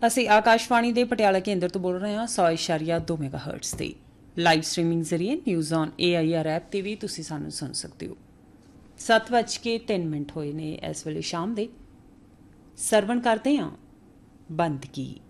ਅਸੀਂ ਆਕਾਸ਼ਵਾਣੀ ਦੇ ਪਟਿਆਲਾ ਕੇਂਦਰ ਤੋਂ ਬੋਲ ਰਹੇ ਹਾਂ 100.2 ਮੈਗਾਹਰਟਜ਼ ਤੇ ਲਾਈਵ ਸਟ੍ਰੀਮਿੰਗ ਜ਼ਰੀਏ ਨਿਊਜ਼ ਔਨ AIR ਐਪ ਤੇ ਵੀ ਤੁਸੀਂ ਸਾਨੂੰ ਸੁਣ ਸਕਦੇ ਹੋ। 7:03 ਹੋਏ ਨੇ ਇਸ ਵੇਲੇ ਸ਼ਾਮ ਦੇ। ਸਰਵਣ ਕਰਦੇ ਹਾਂ ਬੰਦਗੀ।